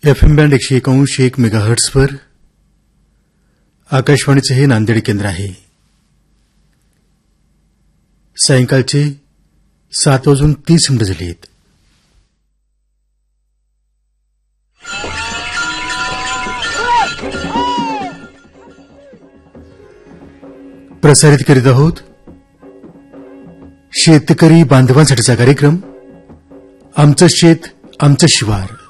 FM band 101.1 मेगाहर्ट्झवर आकाशवाणीचे हे नांदेड केंद्र आहे. सायंकाळचे 7:30 झाले आहेत. प्रसारित करीत आहोत शेतकरी बांधवांसाठीचा कार्यक्रम आमचं शेत आमचं शिवार.